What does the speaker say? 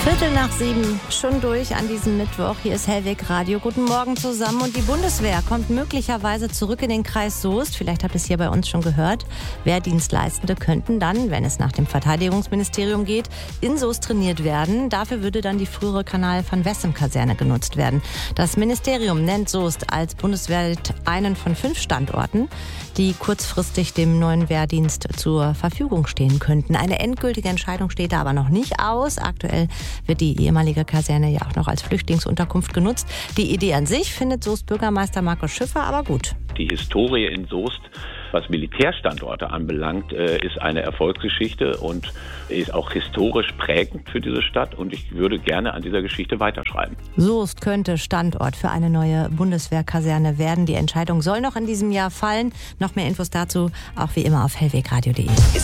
7:15, schon durch an diesem Mittwoch. Hier ist Hellweg Radio. Guten Morgen zusammen. Und die Bundeswehr kommt möglicherweise zurück in den Kreis Soest. Vielleicht habt ihr es hier bei uns schon gehört. Wehrdienstleistende könnten dann, wenn es nach dem Verteidigungsministerium geht, in Soest trainiert werden. Dafür würde dann die frühere Kanal-van-Wessem-Kaserne genutzt werden. Das Ministerium nennt Soest als bundesweit einen von 5 Standorten, die kurzfristig dem neuen Wehrdienst zur Verfügung stehen könnten. Eine endgültige Entscheidung steht da aber noch nicht aus. Aktuell wird die ehemalige Kaserne ja auch noch als Flüchtlingsunterkunft genutzt. Die Idee an sich findet Soest Bürgermeister Markus Schiffer aber gut. Die Historie in Soest, was Militärstandorte anbelangt, ist eine Erfolgsgeschichte und ist auch historisch prägend für diese Stadt. Und ich würde gerne an dieser Geschichte weiterschreiben. Soest könnte Standort für eine neue Bundeswehrkaserne werden. Die Entscheidung soll noch in diesem Jahr fallen. Noch mehr Infos dazu auch wie immer auf hellwegradio.de.